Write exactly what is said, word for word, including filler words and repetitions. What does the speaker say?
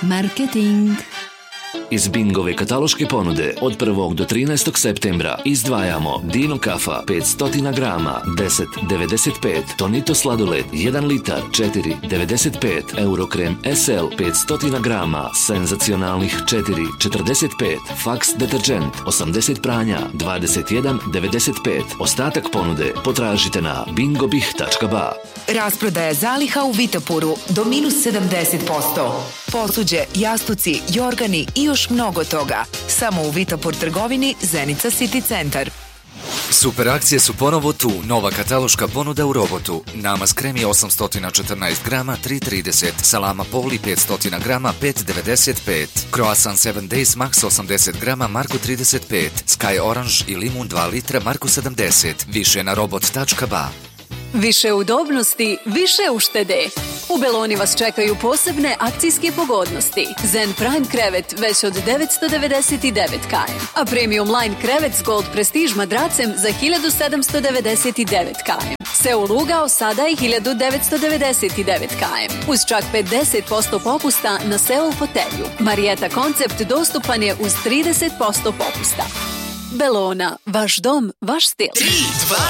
Marketing. Iz Bingove kataloške ponude od prvog do trinaestog septembra izdvajamo Dino kafa petsto grama deset devedeset pet, Tonito sladoled jedan litar četiri devedeset pet, Eurokrem S L petsto grama senzacionalnih četiri četrdeset pet, Fax deterđent osamdeset pranja dvadeset jedan devedeset pet. Ostatak ponude potražite na bingobih tačka ba. Rasprodaja zaliha u Vitopuru do minus sedamdeset posto. Posuđe, jastuci, jorgani i još mnogo toga. Samo u Vitopur trgovini Zenica City Centar. Super akcije su ponovo tu. Nova kataloška ponuda u Robotu. Namaz kremi osamsto četrnaest grama tri trideset, salama Poli petsto grama pet devedeset pet, croissant sedam days max osamdeset grama marku trideset pet, Sky Orange i limun dva litra marku sedamdeset. Više na robot tačka ba. Više udobnosti, više uštede. U Beloni vas čekaju posebne akcijske pogodnosti. Zen Prime krevet već od devetsto devedeset devet kilograma, a Premium Line krevet s Gold Prestige madracem za hiljadu sedamsto devedeset devet kilograma. Seul ugao sada i hiljadu devetsto devedeset devet kilograma. Uz čak pedeset posto popusta na Seul fotelju. Marietta koncept dostupan je uz trideset posto popusta. Belona, vaš dom, vaš stil. tri, dva,